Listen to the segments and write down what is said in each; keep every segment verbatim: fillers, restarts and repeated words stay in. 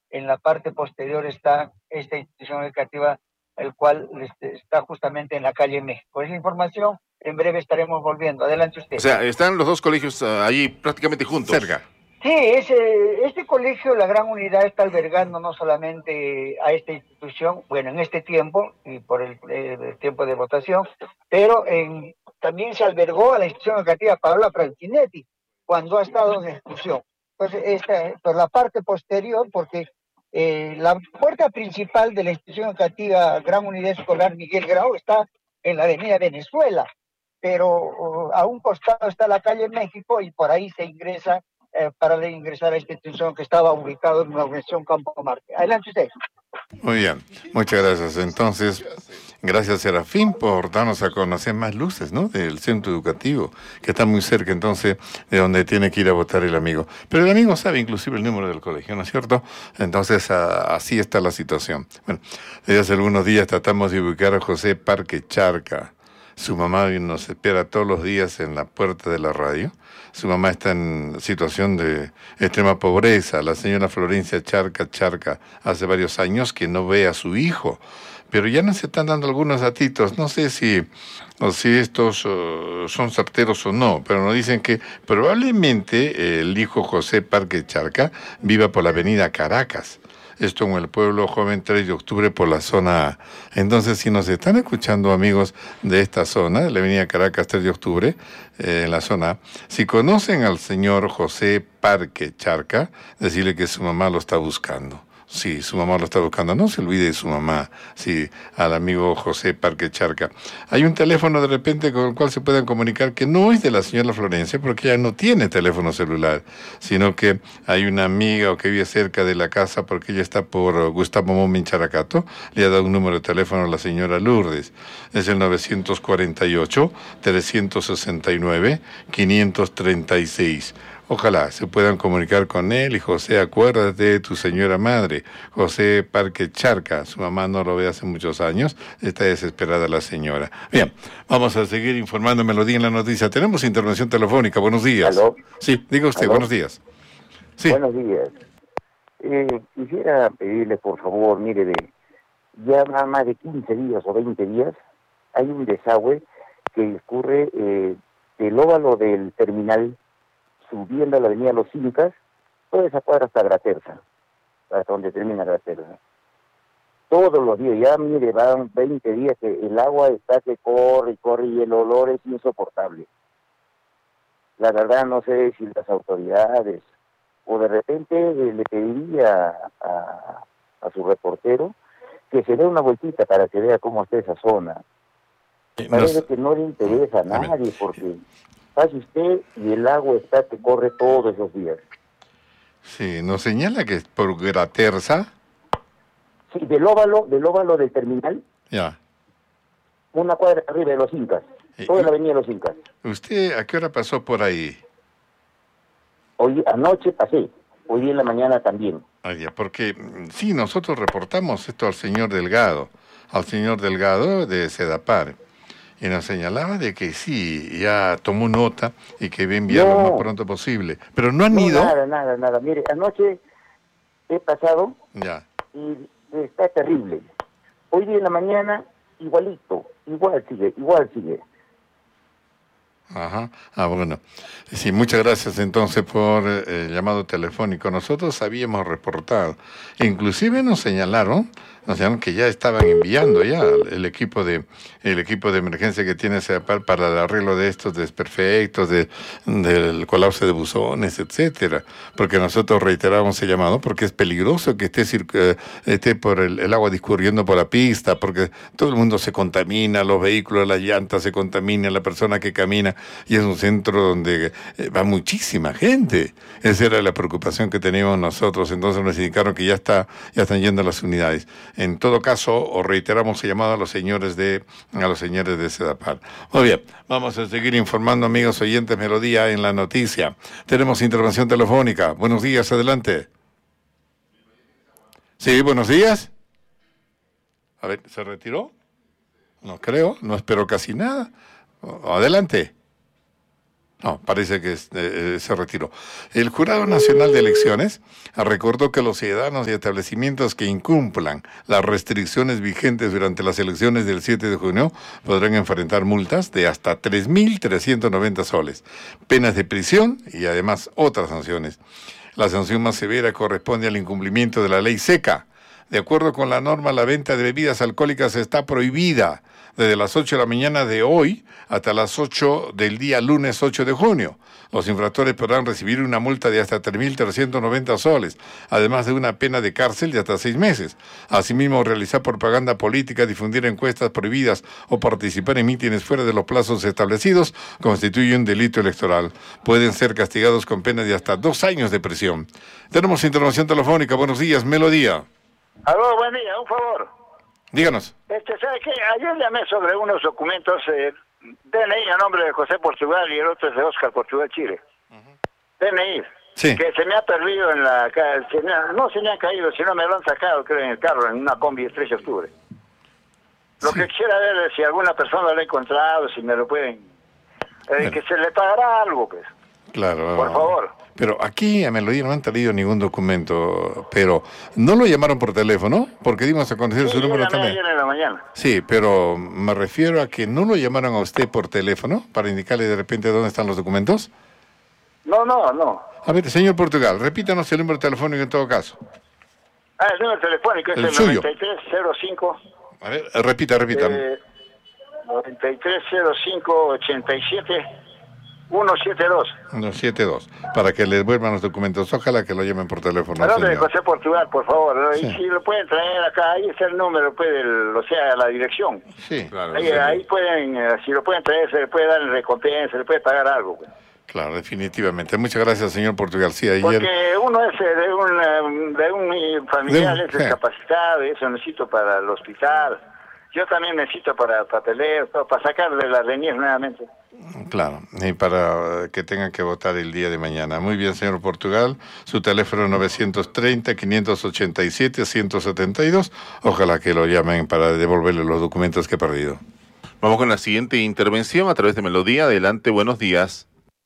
en la parte posterior está esta institución educativa, el cual este, está justamente en la calle México. Esa información, en breve estaremos volviendo. Adelante usted. O sea, están los dos colegios uh, ahí prácticamente juntos. Cerca. Sí, ese, este colegio, la Gran Unidad, está albergando no solamente a esta institución, bueno, en este tiempo, y por el, el tiempo de votación, pero en, también se albergó a la institución educativa Paola Francinetti, cuando ha estado en ejecución. Entonces, esta, por la parte posterior, porque eh, la puerta principal de la institución educativa Gran Unidad Escolar Miguel Grau está en la avenida Venezuela, pero uh, a un costado está la calle México y por ahí se ingresa Eh, para ingresar a esta institución que estaba ubicado en la organización Campo Marte. Adelante usted. Muy bien, muchas gracias. Entonces, gracias Serafín por darnos a conocer más luces, ¿no? Del centro educativo, que está muy cerca entonces de donde tiene que ir a votar el amigo. Pero el amigo sabe inclusive el número del colegio, ¿no es cierto? Entonces, a, así está la situación. Bueno, desde hace algunos días tratamos de ubicar a José Parque Charca. Su mamá nos espera todos los días en la puerta de la radio. Su mamá está en situación de extrema pobreza. La señora Florencia Charca Charca hace varios años que no ve a su hijo. Pero ya nos están dando algunos datitos. No sé si, o si estos uh, son certeros o no, pero nos dicen que probablemente el hijo José Parque Charca viva por la avenida Caracas. Esto en el pueblo joven tres de octubre por la zona A. Entonces, si nos están escuchando amigos de esta zona, de la avenida Caracas tres de octubre, eh, en la zona A, si conocen al señor José Parque Charca, decirle que su mamá lo está buscando. Sí, su mamá lo está buscando. No se olvide de su mamá, sí, al amigo José Parque Charca. Hay un teléfono de repente con el cual se pueden comunicar que no es de la señora Florencia, porque ella no tiene teléfono celular, sino que hay una amiga o que vive cerca de la casa, porque ella está por Gustavo Momin Characato, le ha dado un número de teléfono a la señora Lourdes. Es el nueve cuatro ocho, tres seis nueve, cinco tres seis. Ojalá se puedan comunicar con él y José, acuérdate de tu señora madre, José Parque Charca, su mamá no lo ve hace muchos años, está desesperada la señora. Bien, vamos a seguir informando Melodía en la noticia. Tenemos intervención telefónica, buenos días. ¿Aló? Sí, diga usted, ¿Aló? buenos días. Sí. Buenos días. Eh, quisiera pedirle, por favor, mire, de, ya más de quince días o veinte días, hay un desagüe que discurre eh, del óvalo del terminal subiendo a la avenida Los Incas, toda esa cuadra hasta Graterza, hasta donde termina Graterza. Todos los días, ya mire, van veinte días que el agua está que corre y corre y el olor es insoportable. La verdad no sé si las autoridades, o de repente eh, le pediría a, a su reportero que se dé una vueltita para que vea cómo está esa zona. Parece que no le interesa a nadie porque pase usted y el agua está que corre todos esos días. Sí, nos señala que es por Graterza. Sí, del óvalo, del óvalo del terminal. Ya. Una cuadra arriba de Los Incas. Toda la avenida de Los Incas. ¿Usted a qué hora pasó por ahí? Hoy anoche pasé, hoy en la mañana también. Ah, ya, porque sí, nosotros reportamos esto al señor Delgado, al señor Delgado de Sedapar. Y nos señalaba de que sí, ya tomó nota y que va a enviarlo no, lo más pronto posible. Pero no han no, ido. Nada, nada, nada. Mire, anoche he pasado ya. y está terrible. Hoy día en la mañana, igualito, igual sigue, igual sigue. Ajá, ah bueno, sí, muchas gracias entonces por el eh, llamado telefónico. Nosotros habíamos reportado, inclusive nos señalaron, nos señalaron que ya estaban enviando ya el equipo de el equipo de emergencia que tiene Sedapar para el arreglo de estos desperfectos, de, del colapso de buzones, etcétera, porque nosotros reiteramos el llamado porque es peligroso que esté, eh, esté por el, el agua discurriendo por la pista, porque todo el mundo se contamina, los vehículos, las llantas se contaminan, la persona que camina. Y es un centro donde va muchísima gente. Esa era la preocupación que teníamos nosotros. Entonces nos indicaron que ya está, ya están yendo las unidades. En todo caso, os reiteramos el llamado a los señores de, a los señores de Sedapar. Muy bien, vamos a seguir informando, amigos oyentes, Melodía en la noticia. Tenemos intervención telefónica. Buenos días, adelante. Sí, buenos días. A ver, ¿se retiró? No creo, no espero casi nada. Adelante. No, parece que eh, se retiró. El Jurado Nacional de Elecciones recordó que los ciudadanos y establecimientos que incumplan las restricciones vigentes durante las elecciones del siete de junio podrán enfrentar multas de hasta tres mil trescientos noventa soles, penas de prisión y además otras sanciones. La sanción más severa corresponde al incumplimiento de la ley seca. De acuerdo con la norma, la venta de bebidas alcohólicas está prohibida desde las ocho de la mañana de hoy hasta las ocho del día lunes ocho de junio. Los infractores podrán recibir una multa de hasta tres mil trescientos noventa soles, además de una pena de cárcel de hasta seis meses. Asimismo, realizar propaganda política, difundir encuestas prohibidas o participar en mítines fuera de los plazos establecidos constituye un delito electoral. Pueden ser castigados con penas de hasta dos años de prisión. Tenemos intervención telefónica. Buenos días, Melodía. Aló, buen día, un favor. Díganos. Este, ¿sabe qué? Ayer llamé sobre unos documentos, eh, D N I a nombre de José Portugal y el otro es de Oscar Portugal Chile. Uh-huh. D N I. Sí. Que se me ha perdido en la... Se me ha, no se me han caído, sino me lo han sacado, creo, en el carro, en una combi el tres de octubre. Lo sí. que quisiera ver es si alguna persona lo ha encontrado, si me lo pueden... Eh, bueno. Que se le pagará algo, pues. Claro. Por favor. Pero aquí a Melodía no han traído ningún documento, pero ¿no lo llamaron por teléfono? Porque dimos a conocer sí, su número también. Ayer en la mañana. Sí, pero me refiero a que no lo llamaron a usted por teléfono para indicarle de repente dónde están los documentos. No, no, no. A ver, señor Portugal, repítanos el número telefónico en todo caso. Ah, el número telefónico es el, el noventa y tres cero cinco. A ver, repita, repita. Eh, noventa y tres cero cinco ochenta y siete ciento setenta y dos. ciento setenta y dos. Para que les vuelvan los documentos. Ojalá que lo llamen por teléfono. ¿A dónde? José Portugal, por favor. ¿No? Sí. Y si lo pueden traer acá, ahí está el número, puede, el, o sea, la dirección. Sí, claro. Ahí, ahí pueden, si lo pueden traer, se le puede dar en recompensa, se le puede pagar algo. Pues. Claro, definitivamente. Muchas gracias, señor Portugal. Sí, ayer... Porque uno es de un, de un familiar, de un, es discapacitado, y eso necesito para el hospital. Yo también necesito para papeleo, para sacarle la reñez nuevamente. Claro, y para que tengan que votar el día de mañana. Muy bien, señor Portugal. Su teléfono novecientos treinta, quinientos ochenta y siete, ciento setenta y dos. Ojalá que lo llamen para devolverle los documentos que he perdido. Vamos con la siguiente intervención a través de Melodía. Adelante, buenos días.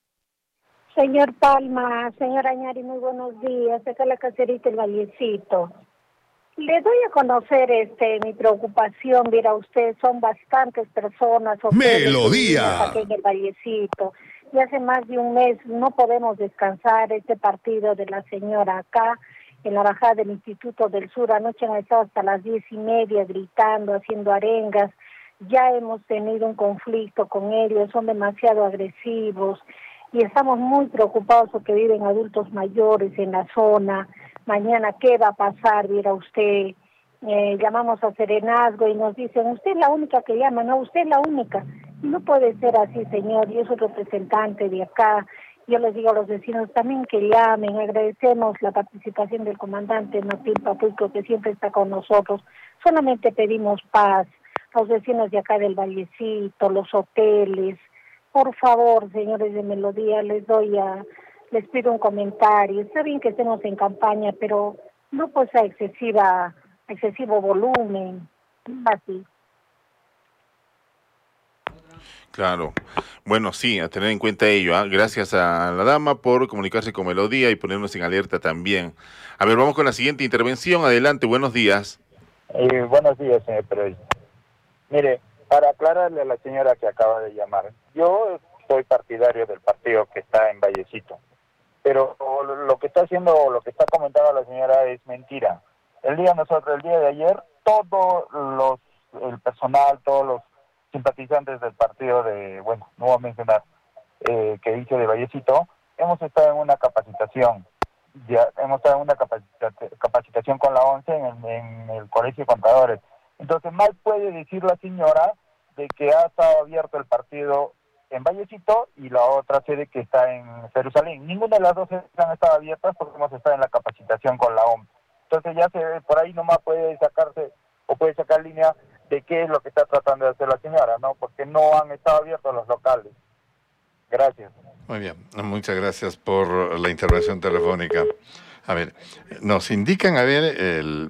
Señor Palma, señor Añari, muy buenos días. Acá la caserita El Vallecito. Le doy a conocer este mi preocupación, mira usted, son bastantes personas. Melodía. Aquí en El Vallecito. Y hace más de un mes no podemos descansar este partido de la señora acá, en la bajada del Instituto del Sur. Anoche han estado hasta las diez y media gritando, haciendo arengas. Ya hemos tenido un conflicto con ellos, son demasiado agresivos. Y estamos muy preocupados porque viven adultos mayores en la zona. Mañana, ¿qué va a pasar? Viera usted, eh, llamamos a Serenazgo y nos dicen, usted es la única que llama, no, usted es la única. Y no puede ser así, señor, yo soy representante de acá. Yo les digo a los vecinos también que llamen, agradecemos la participación del comandante Martín Papuico, que siempre está con nosotros. Solamente pedimos paz a los vecinos de acá del Vallecito, los hoteles. Por favor, señores de Melodía, les doy a, les pido un comentario. Está bien que estemos en campaña, pero no pues a excesiva, excesivo volumen, así. Claro. Bueno, sí, a tener en cuenta ello. ¿eh? Gracias a la dama por comunicarse con Melodía y ponernos en alerta también. A ver, vamos con la siguiente intervención. Adelante, buenos días. Eh, buenos días, señor periodista. Mire, para aclararle a la señora que acaba de llamar, yo soy partidario del partido que está en Vallecito, pero lo que está haciendo, lo que está comentando la señora es mentira. El día nosotros, el día de ayer, todos los, el personal, todos los simpatizantes del partido de, bueno, no voy a mencionar, eh, que hice de Vallecito, hemos estado en una capacitación, ya hemos estado en una capacita, capacitación con la ONCE en, en el Colegio de Contadores. Entonces, mal puede decir la señora de que ha estado abierto el partido en Vallecito y la otra sede que está en Jerusalén. Ninguna de las dos sedes han estado abiertas porque hemos estado en la capacitación con la O M S. Entonces ya se por ahí nomás puede sacarse o puede sacar línea de qué es lo que está tratando de hacer la señora, ¿no? Porque no han estado abiertos los locales. Gracias. Muy bien, muchas gracias por la intervención telefónica. A ver, nos indican, a ver, el,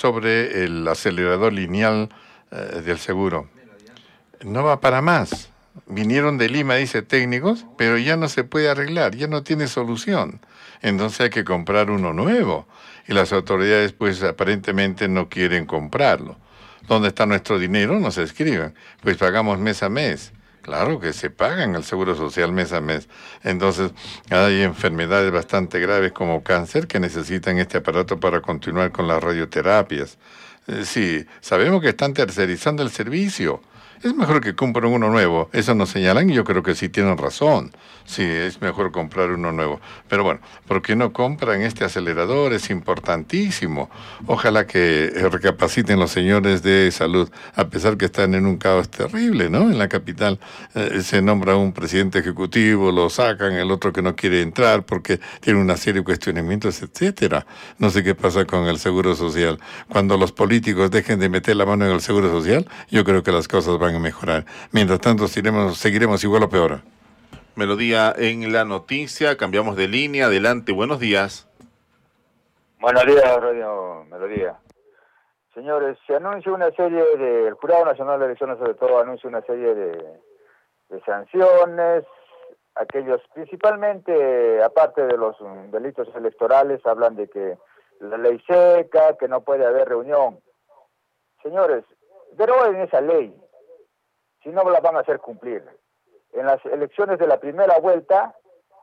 sobre el acelerador lineal eh, del seguro. No va para más. Vinieron de Lima, dice, técnicos, pero ya no se puede arreglar, ya no tiene solución. Entonces hay que comprar uno nuevo. Y las autoridades, pues, aparentemente no quieren comprarlo. ¿Dónde está nuestro dinero? Nos escriben. Pues pagamos mes a mes. Claro que se pagan el Seguro Social mes a mes. Entonces, hay enfermedades bastante graves como cáncer que necesitan este aparato para continuar con las radioterapias. Eh, sí, sabemos que están tercerizando el servicio. Es mejor que compren uno nuevo. Eso nos señalan y yo creo que sí tienen razón. Sí, es mejor comprar uno nuevo. Pero bueno, ¿por qué no compran este acelerador? Es importantísimo. Ojalá que recapaciten los señores de salud, a pesar que están en un caos terrible, ¿no? En la capital eh, se nombra un presidente ejecutivo, lo sacan, el otro que no quiere entrar porque tiene una serie de cuestionamientos, etcétera. No sé qué pasa con el Seguro Social. Cuando los políticos dejen de meter la mano en el Seguro Social, yo creo que las cosas van a mejorar. Mientras tanto, seguiremos, seguiremos igual o peor. Melodía en la noticia, cambiamos de línea, adelante, buenos días. Buenos días, Radio Melodía. Señores, se anuncia una serie de, el Jurado Nacional de Elecciones sobre todo anuncia una serie de, de sanciones, aquellos principalmente, aparte de los delitos electorales, hablan de que la ley seca, que no puede haber reunión. Señores, deroguen esa ley, si no la van a hacer cumplir. En las elecciones de la primera vuelta,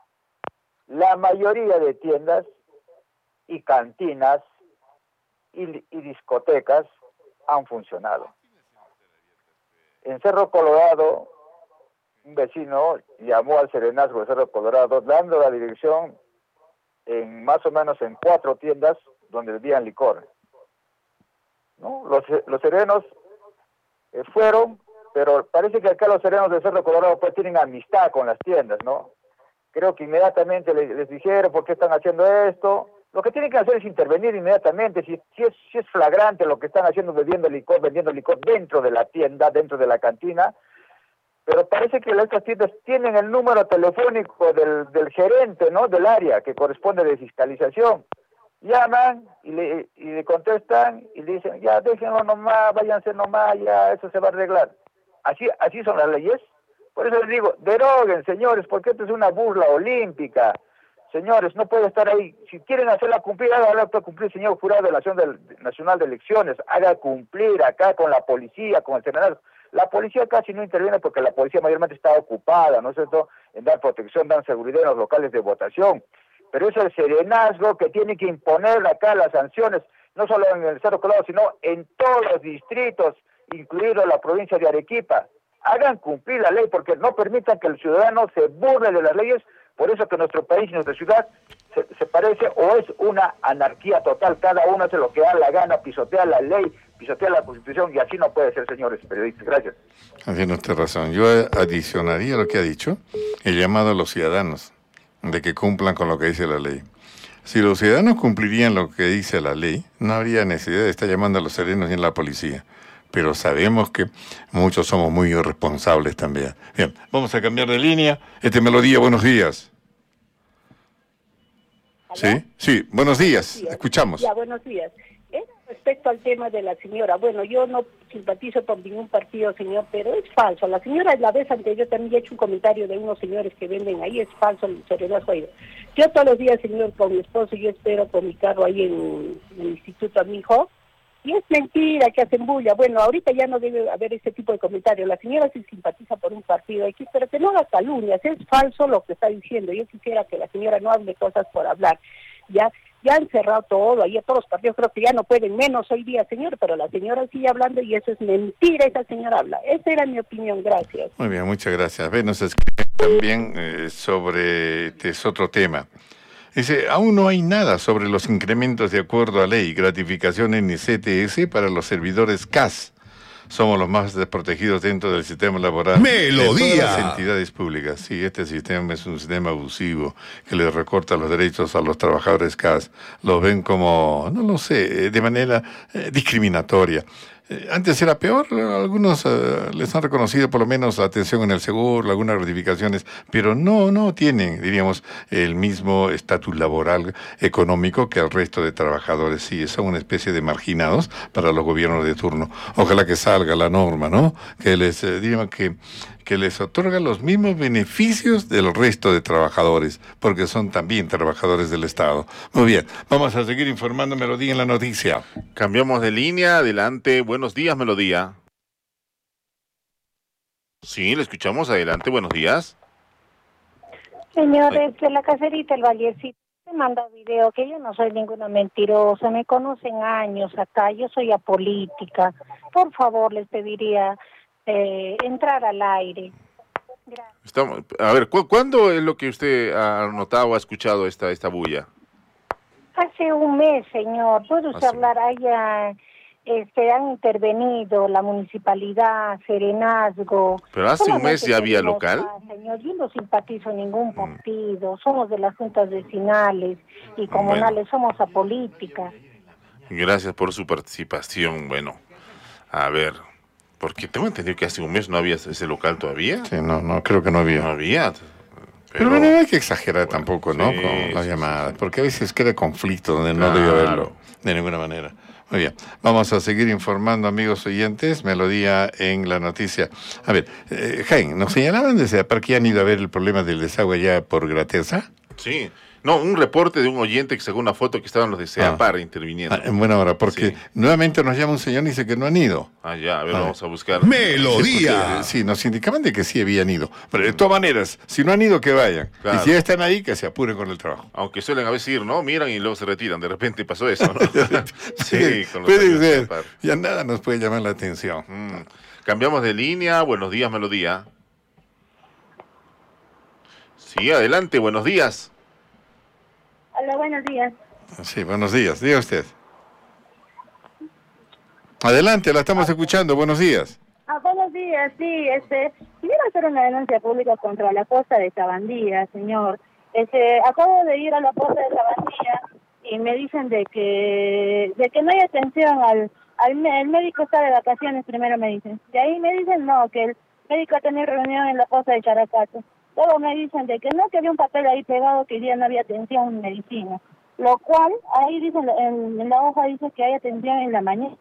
la mayoría de tiendas y cantinas y, y discotecas han funcionado. En Cerro Colorado, un vecino llamó al serenazgo de Cerro Colorado dando la dirección en más o menos en cuatro tiendas donde vendían licor, ¿no? Los, los serenos eh, fueron, pero parece que acá los serenos de Cerro Colorado pues tienen amistad con las tiendas, ¿no? Creo que inmediatamente les, les dijeron por qué están haciendo esto. Lo que tienen que hacer es intervenir inmediatamente, si, si, es, si es flagrante lo que están haciendo, bebiendo licor, vendiendo licor dentro de la tienda, dentro de la cantina, pero parece que estas tiendas tienen el número telefónico del, del gerente, ¿no? Del área que corresponde de fiscalización. Llaman y le, y le contestan y le dicen, ya déjenlo nomás, váyanse nomás, ya eso se va a arreglar. Así, así son las leyes. Por eso les digo, deroguen, señores, porque esto es una burla olímpica. Señores, no puede estar ahí. Si quieren hacerla cumplir, háganla cumplir, señor jurado de la Nación Nacional de Elecciones. Haga cumplir acá con la policía, con el senador. La policía casi no interviene porque la policía mayormente está ocupada, ¿no es cierto?, en dar protección, dar seguridad en los locales de votación. Pero es el serenazgo que tiene que imponer acá las sanciones, no solo en el Cerro Colorado, sino en todos los distritos, incluido la provincia de Arequipa. Hagan cumplir la ley, porque no permitan que el ciudadano se burle de las leyes. Por eso que nuestro país y nuestra ciudad se, se parece o es una anarquía total. Cada uno hace lo que da la gana, pisotea la ley, pisotea la Constitución, y así no puede ser, señores periodistas. Gracias. Tiene usted razón. Yo adicionaría lo que ha dicho, el llamado a los ciudadanos de que cumplan con lo que dice la ley. Si los ciudadanos cumplirían lo que dice la ley, no habría necesidad de estar llamando a los serenos ni a la policía. Pero sabemos que muchos somos muy irresponsables también. Bien, vamos a cambiar de línea. Este Melodía, buenos días. ¿Aló? Sí, sí, buenos días. Buenos días. Escuchamos. Ya, buenos días. Era respecto al tema de la señora. Bueno, yo no simpatizo con ningún partido, señor, pero es falso. La señora, la vez anterior también he hecho un comentario de unos señores que venden ahí, es falso el serenazo ahí. Yo todos los días, señor, con mi esposo, yo espero con mi carro ahí en, en el instituto a mi hijo. Y es mentira que hacen bulla. Bueno, ahorita ya no debe haber ese tipo de comentarios. La señora sí simpatiza por un partido X, pero que no haga calumnias. Es falso lo que está diciendo. Yo quisiera que la señora no hable cosas por hablar. Ya ya han cerrado todo. Ahí a todos los partidos creo que ya no pueden menos hoy día, señor. Pero la señora sigue hablando y eso es mentira. Esa señora habla. Esa era mi opinión. Gracias. Muy bien, muchas gracias. Ve, nos escriben también eh, sobre este es otro tema. Dice, aún no hay nada sobre los incrementos de acuerdo a ley, gratificaciones ni C T S para los servidores C A S. Somos los más desprotegidos dentro del sistema laboral Melodía. de todas las entidades públicas. Sí, este sistema es un sistema abusivo que le recorta los derechos a los trabajadores C A S. Los ven como, no lo sé, de manera eh, discriminatoria. Eh, antes era peor, algunos uh, les han reconocido por lo menos la atención en el seguro, algunas gratificaciones, pero no, no tienen, diríamos, el mismo estatus laboral económico que el resto de trabajadores. Sí, son una especie de marginados para los gobiernos de turno. Ojalá que salga la norma, ¿no? Que les, eh, diríamos que, que les otorga los mismos beneficios del resto de trabajadores, porque son también trabajadores del Estado. Muy bien, vamos a seguir informando Melodía en la noticia. Cambiamos de línea, adelante, buenos días, Melodía. Sí, le escuchamos, adelante, buenos días. Señores, de la caserita El Vallecito, me manda video que yo no soy ninguna mentirosa, me conocen años acá, yo soy apolítica. Por favor, les pediría eh, entrar al aire. Gracias. Estamos, a ver, ¿cu ¿cuándo es lo que usted ha notado o ha escuchado esta, esta bulla? Hace un mes, señor. ¿Puede usted Hace... hablar? Haya, este, han intervenido la municipalidad, Serenazgo. Pero hace un mes ya había tenemos, local. ah, señor, yo no simpatizo ningún partido. Mm. Somos de las juntas vecinales y comunales, bueno. Somos apolíticas. Gracias por su participación. Bueno, a ver, porque tengo entendido que hace un mes no había ese local todavía. Sí, no, no, creo que no había. No había. Pero, pero bueno, no hay que exagerar bueno, tampoco, ¿no? Sí, Con las sí, llamadas, sí. porque a veces crea conflicto donde claro. no debe haberlo, de ninguna manera. Muy bien, vamos a seguir informando, amigos oyentes, Melodía en la noticia. A ver, eh, Jaime, ¿nos señalaban desde para que han ido a ver el problema del desagüe allá por Grateza? Sí. No, un reporte de un oyente que sacó una foto que estaban los de SEAPAR ah. interviniendo. Ah, en buena hora, porque sí. nuevamente nos llama un señor y dice que no han ido. Ah, ya, a ver, ah. vamos a buscar. ¡Melodía! Porque, sí, nos indicaban de que sí habían ido. Pero de todas maneras, si no han ido, que vayan. Claro. Y si ya están ahí, que se apuren con el trabajo. Aunque suelen a veces ir, ¿no? Miran y luego se retiran. De repente pasó eso, ¿no? sí, con los puede ser. Ya nada nos puede llamar la atención. Mm. Cambiamos de línea. Buenos días, Melodía. Sí, adelante, buenos días. Hola, buenos días. Sí, buenos días. Diga usted. Adelante, la estamos escuchando. Buenos días. Ah, buenos días, sí. Este, quiero hacer una denuncia pública contra la costa de Sabandía, señor. Este, acabo de ir a la costa de Sabandía y me dicen de que de que no hay atención al, al el médico está de vacaciones, primero me dicen. De ahí me dicen no, que el médico ha tenido reunión en la costa de Characato. Luego me dicen de que no, que había un papel ahí pegado que ya no había atención en medicina. Lo cual, ahí dicen, en, en la hoja dice que hay atención en la mañana.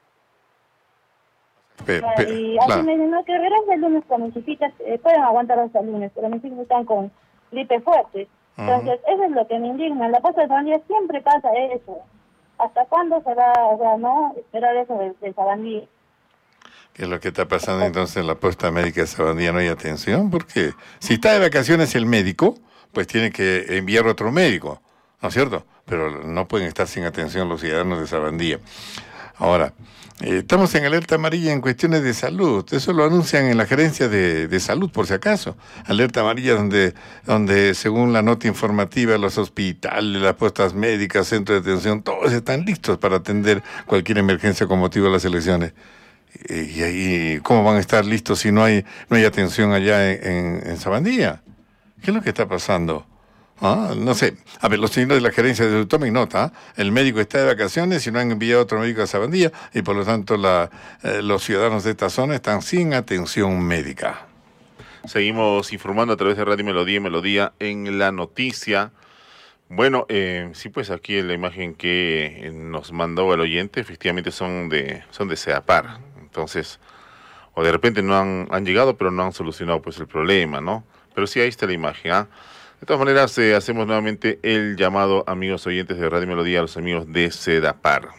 Pe, pe, y así claro. me dicen, no, que regresen el lunes con mis hijitas, eh, pueden aguantar hasta el lunes, pero mis hijos están con gripe fuerte. Uh-huh. Entonces, eso es lo que me indigna. En la costa de Sabandía siempre pasa eso. ¿Hasta cuándo se va, o sea, no, esperar eso de, de Sabandía? ¿Qué es lo que está pasando entonces en la posta médica de Sabandía? No hay atención, porque si está de vacaciones el médico, pues tiene que enviar otro médico, ¿no es cierto? Pero no pueden estar sin atención los ciudadanos de Sabandía. Ahora, eh, estamos en alerta amarilla en cuestiones de salud. Eso lo anuncian en la gerencia de, de salud, por si acaso. Alerta amarilla donde, donde, según la nota informativa, los hospitales, las postas médicas, centros de atención, todos están listos para atender cualquier emergencia con motivo de las elecciones. Y ahí, ¿cómo van a estar listos si no hay no hay atención allá en, en, en Sabandía? ¿Qué es lo que está pasando? ¿Ah? No sé. A ver, los señores de la gerencia de salud, tomen nota. ¿eh? El médico está de vacaciones y no han enviado otro médico a Sabandía y por lo tanto la, eh, los ciudadanos de esta zona están sin atención médica. Seguimos informando a través de Radio Melodía y Melodía en la noticia. Bueno, eh, sí, pues aquí la imagen que nos mandó el oyente efectivamente son de son de SEAPAR. Entonces, o de repente no han, han llegado, pero no han solucionado pues el problema, ¿no? Pero sí, ahí está la imagen, ¿ah? De todas maneras, eh, hacemos nuevamente el llamado, amigos oyentes de Radio Melodía, a los amigos de SEDAPAR.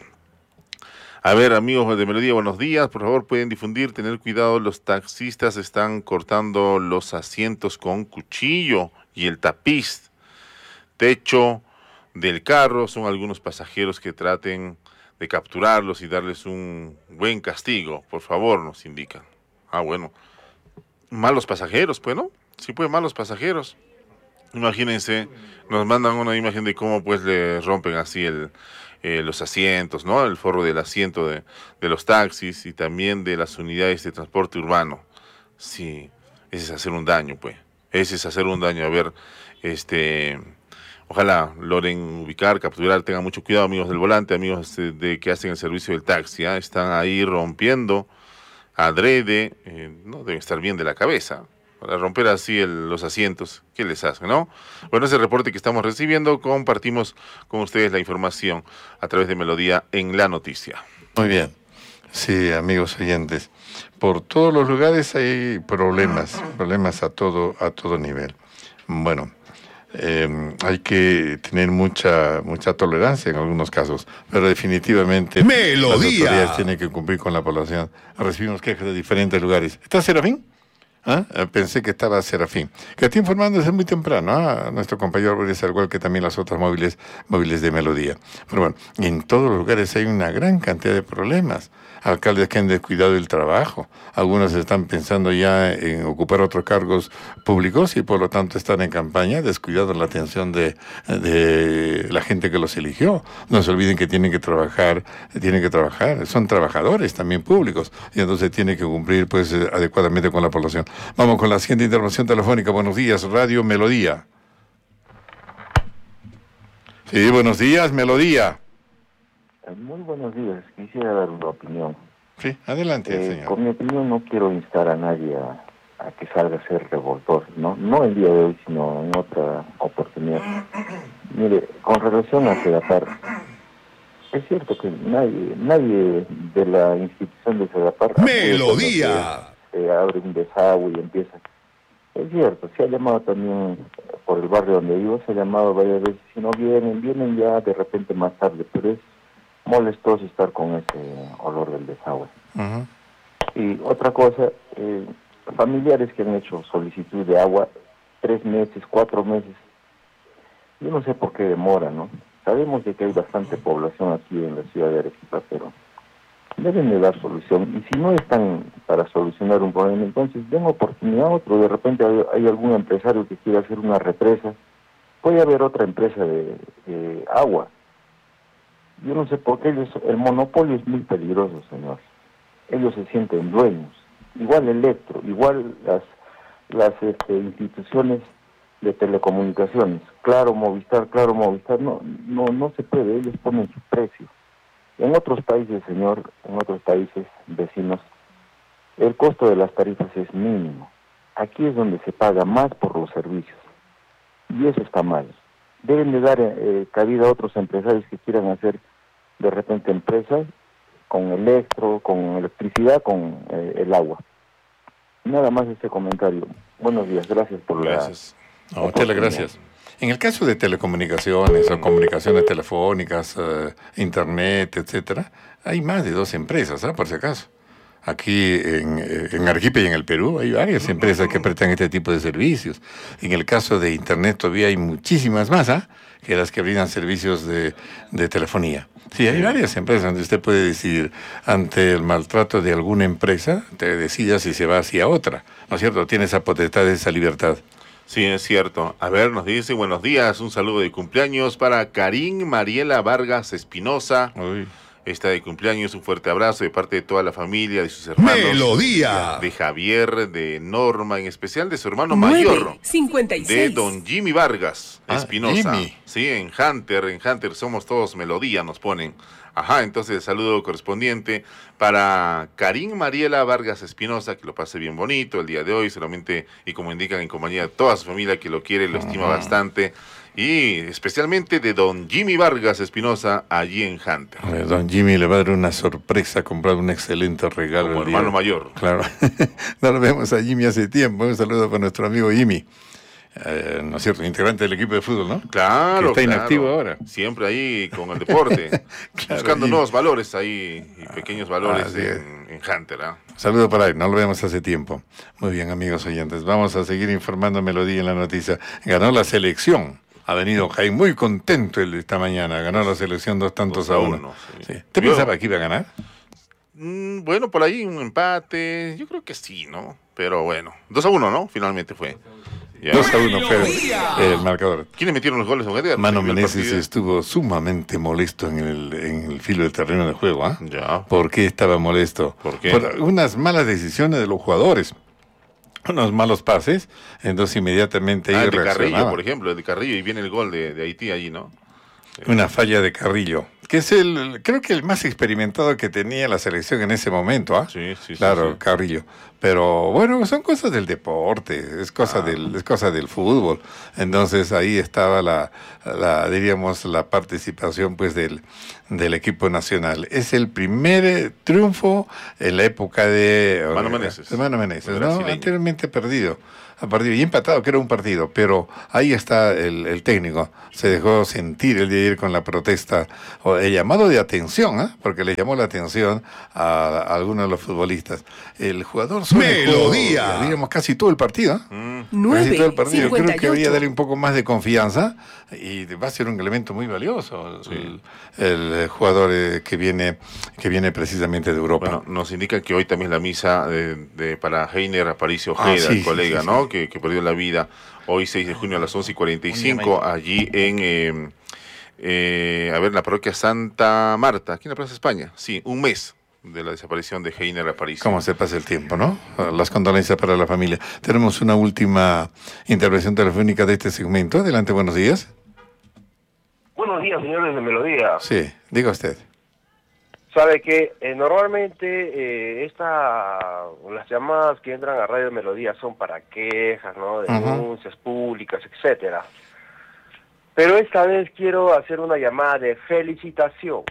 A ver, amigos de Melodía, buenos días. Por favor, pueden difundir, tener cuidado. Los taxistas están cortando los asientos con cuchillo y el tapiz, techo del carro. Son algunos pasajeros que traten de capturarlos y darles un buen castigo. Por favor, nos indican. Ah, bueno. Malos pasajeros, pues, ¿no? Sí, pues, malos pasajeros. Imagínense, nos mandan una imagen de cómo, pues, le rompen así el, eh, los asientos, ¿no? El forro del asiento de, de los taxis y también de las unidades de transporte urbano. Sí, ese es hacer un daño, pues. Ese es hacer un daño. A ver, este... Ojalá logren ubicar, capturar, tengan mucho cuidado, amigos del volante, amigos de, de que hacen el servicio del taxi, ¿eh? Están ahí rompiendo adrede, eh, no deben estar bien de la cabeza, para romper así el, los asientos, ¿qué les hacen, no? Bueno, ese reporte que estamos recibiendo, compartimos con ustedes la información a través de Melodía en la noticia. Muy bien. Sí, amigos oyentes, por todos los lugares hay problemas, problemas a todo, a todo nivel. Bueno, eh, hay que tener mucha, mucha tolerancia en algunos casos, pero definitivamente Melodía. Las autoridades tienen que cumplir con la población. Recibimos quejas de diferentes lugares. ¿Está Serafín? ¿Ah? Pensé que estaba Serafín, que está informando desde muy temprano, ¿ah? Nuestro compañero Boris, al igual que también las otras móviles, móviles de Melodía. Pero bueno, en todos los lugares hay una gran cantidad de problemas. Alcaldes que han descuidado el trabajo, algunos están pensando ya en ocupar otros cargos públicos y por lo tanto están en campaña, descuidando la atención de, de la gente que los eligió. No se olviden que tienen que trabajar, tienen que trabajar, son trabajadores también públicos y entonces tienen que cumplir pues adecuadamente con la población. Vamos con la siguiente intervención telefónica. Buenos días, Radio Melodía. Sí, buenos días, Melodía. Muy buenos días. Quisiera dar una opinión. Sí, adelante, eh, señor. Con mi opinión no quiero instar a nadie a, a que salga a ser revoltor, ¿no? No el día de hoy, sino en otra oportunidad. Mire, con relación a Sedapar, es cierto que nadie nadie de la institución de Sedapar... ¡Melodía! Eh, abre un desagüe y empieza. Es cierto, se ha llamado también por el barrio donde vivo, se ha llamado varias veces, si no vienen, vienen ya de repente más tarde, pero es molestoso estar con ese olor del desagüe. Uh-huh. Y otra cosa, eh, familiares que han hecho solicitud de agua, tres meses, cuatro meses, yo no sé por qué demora, ¿no? Sabemos de que hay bastante población aquí en la ciudad de Arequipa, pero deben de dar solución. Y si no están para solucionar un problema, entonces den oportunidad a otro. De repente hay, hay algún empresario que quiera hacer una represa, puede haber otra empresa de, de agua. Yo no sé por qué ellos, el monopolio es muy peligroso, señor. Ellos se sienten dueños. Igual Electro, igual las las este, instituciones de telecomunicaciones. Claro, Movistar, claro, Movistar. No, no, no se puede. Ellos ponen su precio. En otros países, señor, en otros países vecinos, el costo de las tarifas es mínimo. Aquí es donde se paga más por los servicios. Y eso está mal. Deben de dar eh, cabida a otros empresarios que quieran hacer de repente empresas con electro, con electricidad, con eh, el agua. Nada más este comentario. Buenos días, gracias por gracias. la... No, muchas gracias. En el caso de telecomunicaciones o comunicaciones telefónicas, eh, internet, etcétera, hay más de dos empresas, ¿eh? Por si acaso. Aquí en, en Arequipa y en el Perú hay varias empresas que prestan este tipo de servicios. En el caso de internet todavía hay muchísimas más, ¿ah? Que las que brindan servicios de, de telefonía. Sí, hay varias empresas donde usted puede decidir ante el maltrato de alguna empresa, te decida si se va hacia otra, ¿no es cierto? Tiene esa potestad, esa libertad. Sí, es cierto. A ver, nos dice, buenos días, un saludo de cumpleaños para Karin Mariela Vargas Espinosa. Uy. Está de cumpleaños, un fuerte abrazo de parte de toda la familia, de sus hermanos. ¡Melodía! De Javier, de Norma, en especial de su hermano mayor. cincuenta y De seis. don Jimmy Vargas Ah, Espinosa. Jimmy. Sí, en Hunter, en Hunter somos todos Melodía, nos ponen. Ajá, entonces el saludo correspondiente para Karin Mariela Vargas Espinosa, que lo pase bien bonito el día de hoy, solamente, y como indican, en compañía de toda su familia que lo quiere, lo estima Ajá. bastante. Y especialmente de don Jimmy Vargas Espinosa, allí en Hunter. Eh, Don Jimmy le va a dar una sorpresa, comprar un excelente regalo. Como el día- hermano mayor. Claro. No lo vemos a Jimmy hace tiempo. Un saludo para nuestro amigo Jimmy. Eh, ¿No es cierto? Integrante del equipo de fútbol, ¿no? Claro, Que está claro. inactivo ahora. Siempre ahí con el deporte. Claro, buscando Jimmy. nuevos valores ahí, y pequeños valores Así es. en, en Hunter. ¿ah? Saludo para él, no lo vemos hace tiempo. Muy bien, amigos oyentes. Vamos a seguir informando a Melodía en la noticia. Ganó la selección. Ha venido Jaime muy contento él esta mañana. Ganó la selección dos tantos Dos a a uno. uno, sí. Sí. ¿Te Yo- pensaba que iba a ganar? Mm, bueno, por ahí un empate. Yo creo que sí, ¿no? Pero bueno, dos a uno, ¿no? Finalmente fue. Ya. dos a uno fue el marcador. ¿Quiénes metieron los goles, don Edgar? Mano ¿Se vio el Meneses partido? estuvo sumamente molesto en el, en el filo del terreno de juego. ¿Ah? Ya. ¿Por qué estaba molesto? ¿Por qué? Por unas malas decisiones de los jugadores. unos malos pases, entonces inmediatamente ah, ahí el de reaccionaba. Carrillo, por ejemplo, el de Carrillo, y viene el gol de, de Haití allí, ¿no? Una falla de Carrillo, que es el, creo que el más experimentado que tenía la selección en ese momento, ¿ah? Sí, sí, claro, sí, sí. Carrillo. Pero bueno, son cosas del deporte, es cosa Ah. del, es cosa del fútbol. Entonces ahí estaba la, la diríamos, la participación pues del, del equipo nacional. Es el primer eh, triunfo en la época de Mano Menezes. de Mano Menezes, El ¿no? brasileño. Anteriormente perdido. Ha perdido y empatado, que era un partido, pero ahí está el, el técnico. Se dejó sentir el día de ayer con la protesta, o el llamado de atención, ¿eh? Porque le llamó la atención a, a algunos de los futbolistas. El jugador solo Melodía. jugó, digamos, casi todo el partido. ¿eh? Mm. Casi todo el partido. Creo que nueve habría darle un poco más de confianza y va a ser un elemento muy valioso el, el jugador eh, que viene que viene precisamente de Europa. Bueno, nos indica que hoy también la misa de, de, para Heiner Aparicio Ah, Ojeda, sí, el colega, sí, sí, ¿no? sí. Que, que perdió la vida hoy seis de junio a las once y cuarenta y cinco, allí en, eh, eh, a ver, la parroquia Santa Marta, aquí en la Plaza España. Sí, un mes de la desaparición de Heiner Aparicio. Cómo se pasa el tiempo, ¿no? Las condolencias para la familia. Tenemos una última intervención telefónica de este segmento. Adelante, buenos días. Buenos días, señores de Melodía. Sí, diga usted. Sabe que eh, normalmente eh, esta, las llamadas que entran a Radio Melodía son para quejas, ¿no? Denuncias públicas, etcétera. Pero esta vez quiero hacer una llamada de felicitación.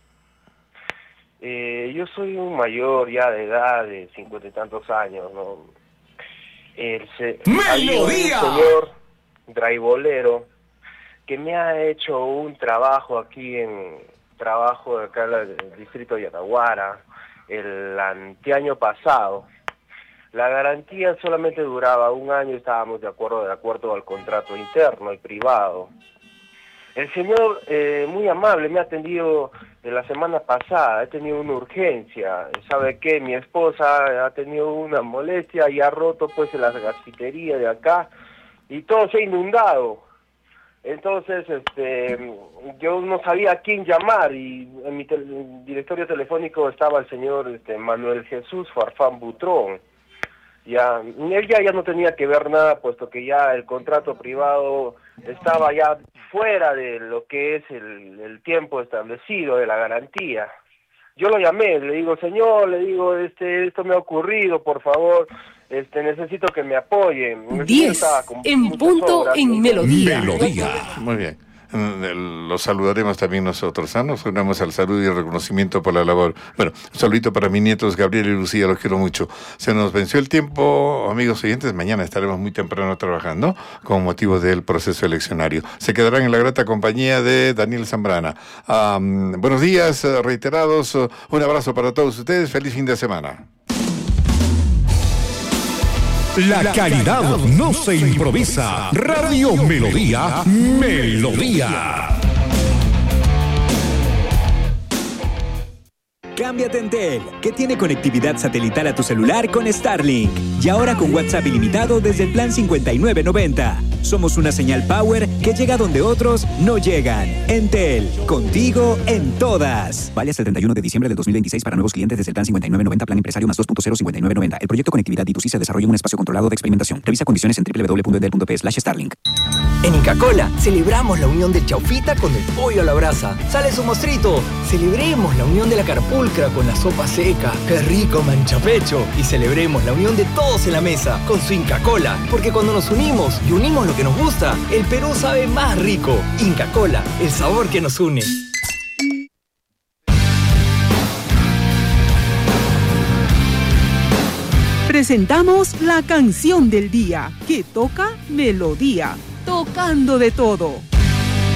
Eh, yo soy un mayor ya de edad, de cincuenta y tantos años, ¿no? El se, hay un señor draibolero que me ha hecho un trabajo aquí en trabajo acá en el distrito de Yataguara el anteaño pasado. La garantía solamente duraba un año, estábamos de acuerdo de acuerdo al contrato interno y privado. El señor, eh, muy amable, me ha atendido de la semana pasada, he tenido una urgencia. ¿Sabe qué? Mi esposa ha tenido una molestia y ha roto pues la gasfitería de acá y todo se ha inundado. Entonces, este, yo no sabía a quién llamar y en mi tel directorio telefónico estaba el señor este, Manuel Jesús Farfán Butrón. Ya, él ya, ya no tenía que ver nada, puesto que ya el contrato privado estaba ya fuera de lo que es el, el tiempo establecido de la garantía. Yo lo llamé, le digo, señor, le digo, este, esto me ha ocurrido, por favor, este, necesito que me apoyen. diez en punto obras, en Melodía. Melodía. Muy bien. Mm, Los saludaremos también nosotros, ¿ah? Nos unamos al saludo y el reconocimiento por la labor. Bueno, un saludito para mis nietos Gabriel y Lucía, los quiero mucho. Se nos venció el tiempo, amigos oyentes, mañana estaremos muy temprano trabajando con motivo del proceso eleccionario. Se quedarán en la grata compañía de Daniel Zambrana. Um, buenos días, eh, reiterados, uh, un abrazo para todos ustedes, feliz fin de semana. La calidad no se improvisa. Radio Melodía, Melodía. Cámbiate a Entel, que tiene conectividad satelital a tu celular con Starlink. Y ahora con WhatsApp ilimitado desde el plan cincuenta y nueve noventa. Somos una señal power que llega donde otros no llegan. Entel, contigo en todas. Vale hasta el treinta y uno de diciembre del dos mil veintiséis para nuevos clientes desde el plan cincuenta y nueve noventa, plan empresario más dos punto cero cincuenta y nueve noventa. El proyecto Conectividad D dos C se desarrolla en un espacio controlado de experimentación. Revisa condiciones en doble u doble u doble u punto entel punto pe slash Starlink. En Inca Kola celebramos la unión del chaufita con el pollo a la brasa. ¡Sale su mostrito! Celebremos la unión de la carpulcra con la sopa seca. ¡Qué rico manchapecho! Y celebremos la unión de todos en la mesa con su Inca Kola. Porque cuando nos unimos y unimos lo que nos gusta, el Perú sabe más rico. Inca Kola, el sabor que nos une. Presentamos la canción del día, que toca Melodía, tocando de todo.